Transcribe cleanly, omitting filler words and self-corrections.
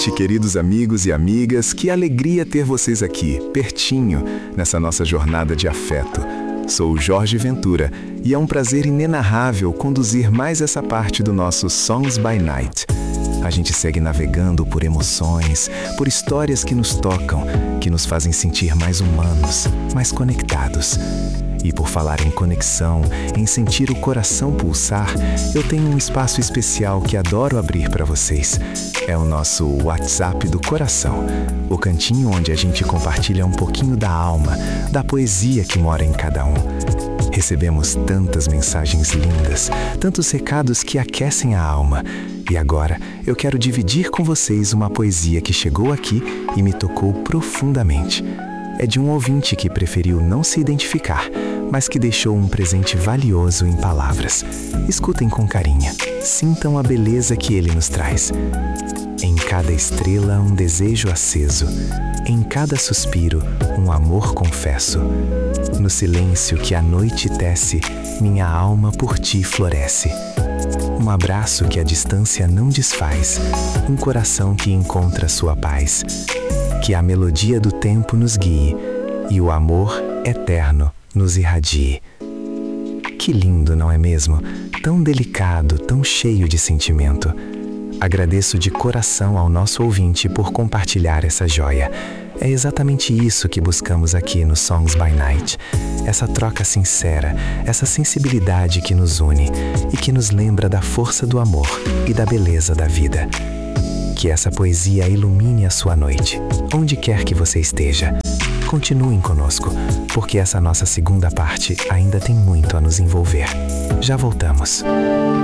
noite, queridos amigos e amigas. Que alegria ter vocês aqui, pertinho, nessa nossa jornada de afeto. Sou o Jorge Ventura e é um prazer inenarrável conduzir mais essa parte do nosso Songs by Night. A gente segue navegando por emoções, por histórias que nos tocam, que nos fazem sentir mais humanos, mais conectados. E por falar em conexão, em sentir o coração pulsar, eu tenho um espaço especial que adoro abrir para vocês. É o nosso WhatsApp do coração, o cantinho onde a gente compartilha um pouquinho da alma, da poesia que mora em cada um. Recebemos tantas mensagens lindas, tantos recados que aquecem a alma. E agora eu quero dividir com vocês uma poesia que chegou aqui e me tocou profundamente. É de um ouvinte que preferiu não se identificar, mas que deixou um presente valioso em palavras. Escutem com carinho, sintam a beleza que ele nos traz. Em cada estrela um desejo aceso, em cada suspiro um amor confesso. No silêncio que a noite tece, minha alma por ti floresce. Um abraço que a distância não desfaz, um coração que encontra sua paz. Que a melodia do tempo nos guie e o amor eterno nos irradie. Que lindo, não é mesmo? Tão delicado, tão cheio de sentimento. Agradeço de coração ao nosso ouvinte por compartilhar essa joia. É exatamente isso que buscamos aqui no Songs by Night. Essa troca sincera, essa sensibilidade que nos une e que nos lembra da força do amor e da beleza da vida. Que essa poesia ilumine a sua noite, onde quer que você esteja. Continuem conosco, porque essa nossa segunda parte ainda tem muito a nos envolver. Já voltamos.